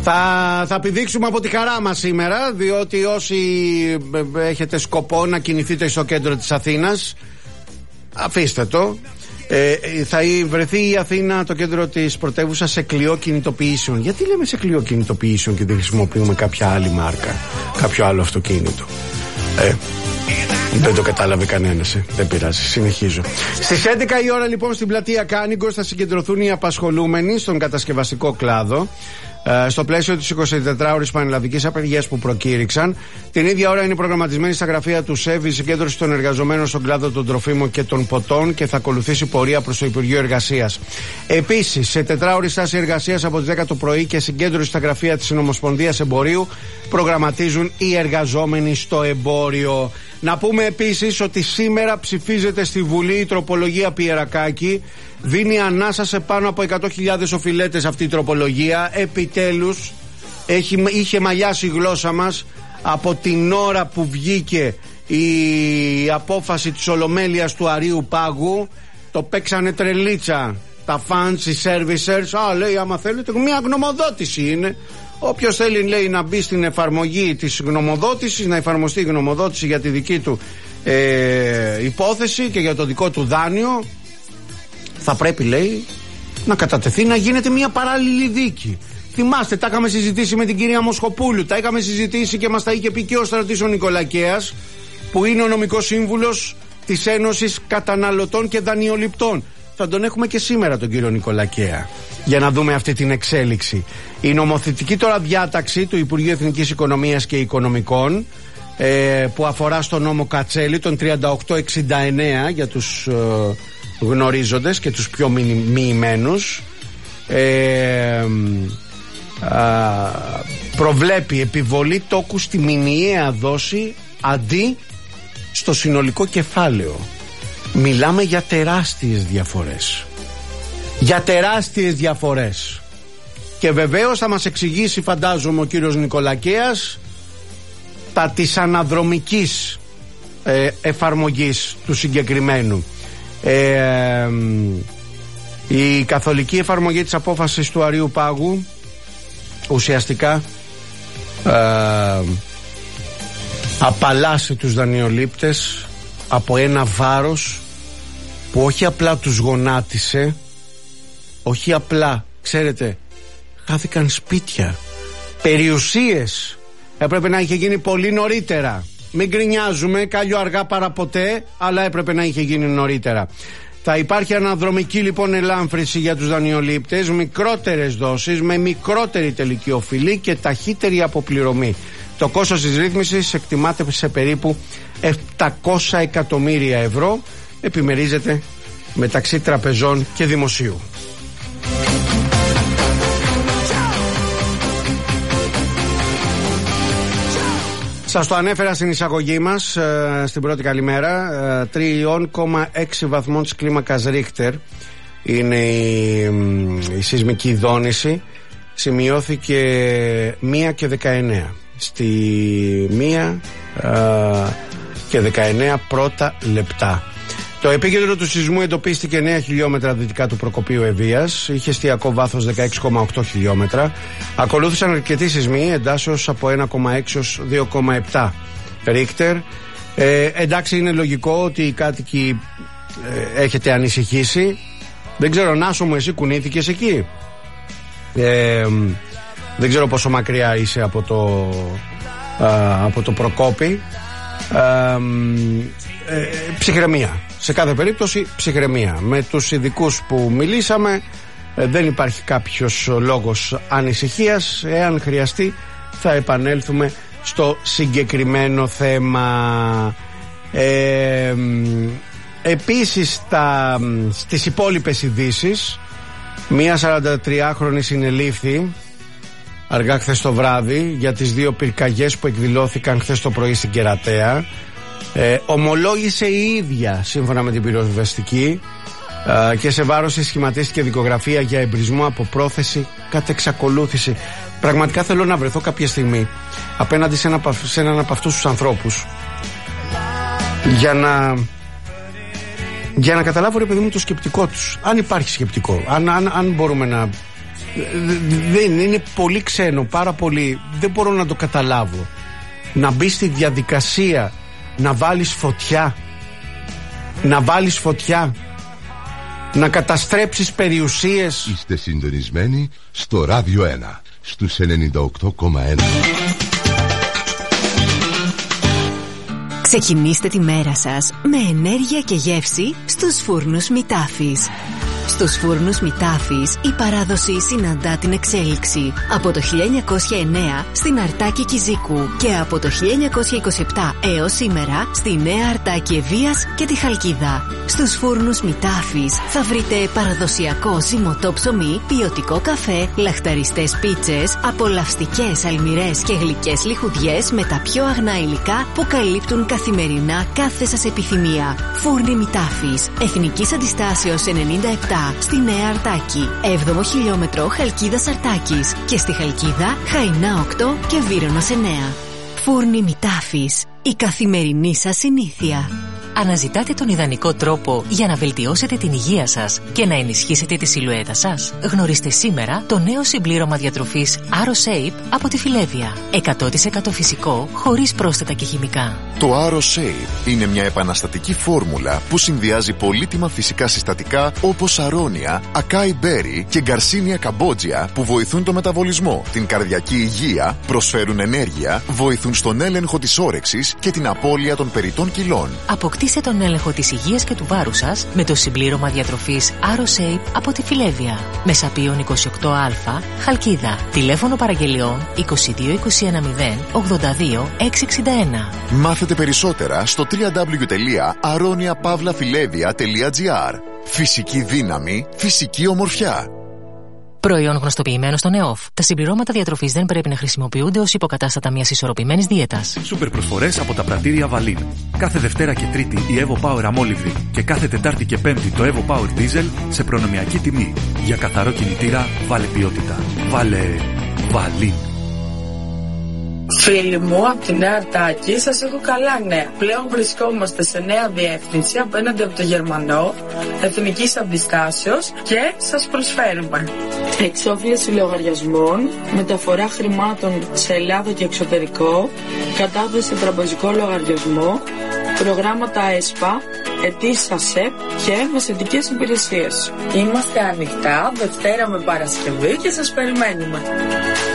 Θα πηδήξουμε από τη χαρά μας σήμερα, διότι όσοι έχετε σκοπό να κινηθείτε στο κέντρο της Αθήνας, αφήστε το. Θα βρεθεί η Αθήνα, το κέντρο της πρωτεύουσας, σε κλειό κινητοποιήσεων. Γιατί λέμε σε κλειό κινητοποιήσεων και δεν χρησιμοποιούμε κάποια άλλη μάρκα, κάποιο άλλο αυτοκίνητο? Δεν το κατάλαβε κανένας. Δεν πειράζει, συνεχίζω. Στις 11 η ώρα λοιπόν στην πλατεία Κάνιγκος θα συγκεντρωθούν οι απασχολούμενοι στον κατασκευαστικό κλάδο, στο πλαίσιο της 24ωρης πανελλαδικής απεργίας που προκήρυξαν. Την ίδια ώρα είναι προγραμματισμένη στα γραφεία του ΣΕΒ η συγκέντρωση των εργαζομένων στον κλάδο των τροφίμων και των ποτών και θα ακολουθήσει πορεία προς το Υπουργείο Εργασίας. Επίσης, σε 4ωρη στάση εργασίας από τις 10 το πρωί και συγκέντρωση στα γραφεία της Συνομοσπονδίας Εμπορίου προγραμματίζουν οι εργαζόμενοι στο εμπόριο. Να πούμε επίσης ότι σήμερα ψηφίζεται στη Βουλή η τροπολογία Πιερακάκη. Δίνει ανάσα σε πάνω από 100.000 οφειλέτες αυτή η τροπολογία. Επιτέλους είχε μαλλιάσει η γλώσσα μας από την ώρα που βγήκε η απόφαση της Ολομέλειας του Αρείου Πάγου. Το παίξανε τρελίτσα τα fans, οι servicers. Λέει, άμα θέλετε, μια γνωμοδότηση είναι. Όποιος θέλει, λέει, να μπει στην εφαρμογή της γνωμοδότησης, να εφαρμοστεί η γνωμοδότηση για τη δική του υπόθεση και για το δικό του δάνειο, θα πρέπει, λέει, να κατατεθεί να γίνεται μια παράλληλη δίκη. Θυμάστε, τα είχαμε συζητήσει με την κυρία Μοσχοπούλου, τα είχαμε συζητήσει και μας τα είχε πει και ο Στρατής ο Νικολακέας, που είναι ο νομικός σύμβουλος της Ένωσης Καταναλωτών και Δανειοληπτών. Θα τον έχουμε και σήμερα τον κύριο Νικολακέα, για να δούμε αυτή την εξέλιξη. Η νομοθετική τώρα διάταξη του Υπουργείου Εθνικής Οικονομίας και Οικονομικών, που αφορά στο νόμο Κατσέλη, τον 3869 για τους γνωρίζοντες και τους πιο μοιημένους, προβλέπει επιβολή τόκου στη μηνιαία δόση αντί στο συνολικό κεφάλαιο. Μιλάμε για τεράστιες διαφορές. Για τεράστιες διαφορές. Και βεβαίως θα μας εξηγήσει, φαντάζομαι, ο κύριος Νικολακέας τα της αναδρομικής εφαρμογής του συγκεκριμένου. Η καθολική εφαρμογή της απόφασης του Αρείου Πάγου ουσιαστικά απαλλάσσει τους δανειολήπτες από ένα βάρος που όχι απλά τους γονάτισε, όχι απλά, ξέρετε, χάθηκαν σπίτια, περιουσίες. Έπρεπε να είχε γίνει πολύ νωρίτερα. Μην γκρινιάζουμε, κάλλιο αργά παρά ποτέ, αλλά έπρεπε να είχε γίνει νωρίτερα. Θα υπάρχει αναδρομική λοιπόν ελάμφρυνση για τους δανειολήπτες, μικρότερες δόσεις, με μικρότερη τελική οφειλή και ταχύτερη αποπληρωμή. Το κόστος της ρύθμισης εκτιμάται σε περίπου 700 εκατομμύρια ευρώ. Επιμερίζεται μεταξύ τραπεζών και δημοσίου. Σας το ανέφερα στην εισαγωγή μας, στην πρώτη καλημέρα. 3,6 βαθμών της κλίμακας Ρίχτερ είναι η σεισμική δόνηση. Σημειώθηκε 1 και 19. Στη 1 και 19 πρώτα λεπτά. Το επίκεντρο του σεισμού εντοπίστηκε 9 χιλιόμετρα δυτικά του Προκοπίου Ευβοίας. Είχε εστιακό βάθος 16,8 χιλιόμετρα. Ακολούθησαν αρκετοί σεισμοί εντάσσεως από 1,6 έως 2,7 Ρίχτερ. Εντάξει, είναι λογικό ότι οι κάτοικοι έχετε ανησυχήσει. Δεν ξέρω, Νάσο μου, εσύ κουνήθηκες εκεί? Δεν ξέρω πόσο μακριά είσαι από το Προκόπη. Ψυχραιμία. Σε κάθε περίπτωση ψυχραιμία. Με τους ειδικούς που μιλήσαμε δεν υπάρχει κάποιος λόγος ανησυχίας. Εάν χρειαστεί θα επανέλθουμε στο συγκεκριμένο θέμα. Επίσης στις υπόλοιπες ειδήσεις, μία 43χρονη συνελήφθη αργά χθες το βράδυ για τις 2 πυρκαγιές που εκδηλώθηκαν χθες το πρωί στην Κερατέα. Ομολόγησε η ίδια σύμφωνα με την πυροσβεστική και σε βάρος της σχηματίστηκε δικογραφία για εμπρισμό από πρόθεση κατ' εξακολούθηση. Πραγματικά θέλω να βρεθώ κάποια στιγμή απέναντι σε έναν από αυτούς τους ανθρώπους για να καταλάβω, ρε παιδί μου, το σκεπτικό τους. Αν υπάρχει σκεπτικό, αν μπορούμε Δεν είναι πολύ ξένο, πάρα πολύ. Δεν μπορώ να το καταλάβω. Να μπει στη διαδικασία να βάλεις φωτιά, να καταστρέψεις περιουσίες. Είστε συντονισμένοι στο Ράδιο 1 στους 98,1. Ξεκινήστε τη μέρα σας με ενέργεια και γεύση στους φούρνους Μητάφης. Στους φούρνους Μητάφης η παράδοση συναντά την εξέλιξη. Από το 1909 στην Αρτάκη Κιζίκου και από το 1927 έως σήμερα στη Νέα Αρτάκη Ευβοίας και τη Χαλκίδα. Στους φούρνους Μητάφης θα βρείτε παραδοσιακό ζυμωτό ψωμί, ποιοτικό καφέ, λαχταριστές πίτσες, απολαυστικές αλμυρές και γλυκές λιχουδιές με τα πιο αγνά υλικά που καλύπτουν καθημερινά κάθε σας επιθυμία. Φούρνοι Μητάφης, Εθνικής Αντιστάσεως 97 στη Νέα Αρτάκη, 7ο χιλιόμετρο Χαλκίδας Αρτάκης και στη Χαλκίδα Χαϊνά 8 και Βύρωνας 9. Φούρνοι Μητάφης, η καθημερινή σας συνήθεια. Αναζητάτε τον ιδανικό τρόπο για να βελτιώσετε την υγεία σας και να ενισχύσετε τη σιλουέτα σας? Γνωρίστε σήμερα το νέο συμπλήρωμα διατροφής AroShape από τη Φιλέβια. 100% φυσικό, χωρίς πρόσθετα και χημικά. Το AroShape είναι μια επαναστατική φόρμουλα που συνδυάζει πολύτιμα φυσικά συστατικά όπως αρώνια, ακάι μπέρι και γκαρσίνια καμπότζια που βοηθούν το μεταβολισμό, την καρδιακή υγεία, προσφέρουν ενέργεια, βοηθούν στον έλεγχο της όρεξης και την απώλεια των περιττών κιλών. Αποκτήστε τον έλεγχο της υγείας και του βάρους σας με το συμπλήρωμα διατροφής AroShape από τη Φιλέβια. Μεσαπίων 28α, Χαλκίδα. Τηλέφωνο παραγγελιών 22 210 82 661. Μάθετε περισσότερα στο www.aroniapavlafilevia.gr. Φυσική δύναμη, φυσική ομορφιά. Προϊόν γνωστοποιημένο στον ΕΟΦ. Τα συμπληρώματα διατροφής δεν πρέπει να χρησιμοποιούνται ως υποκατάστατα μιας ισορροπημένης δίαιτας. Σούπερ προσφορές από τα πρατήρια Βαλίν. Κάθε Δευτέρα και Τρίτη η Evo Power αμόλυβδη και κάθε Τετάρτη και Πέμπτη το Evo Power Diesel σε προνομιακή τιμή. Για καθαρό κινητήρα, βάλε ποιότητα. Βάλε Βαλίν. Φίλοι μου, από τη Νέα Αρτάκη σας έχω καλά νέα. Πλέον βρισκόμαστε σε νέα διεύθυνση απέναντι από το Γερμανό, Εθνικής Αντιστάσεως και σας προσφέρουμε εξόφληση λογαριασμών, μεταφορά χρημάτων σε Ελλάδα και εξωτερικό, κατάθεση σε τραπεζικό λογαριασμό, προγράμματα ΕΣΠΑ, αιτήσεις ΑΣΕΠ και μεσαιτικές υπηρεσίες. Είμαστε ανοιχτά Δευτέρα με Παρασκευή και σας περιμένουμε.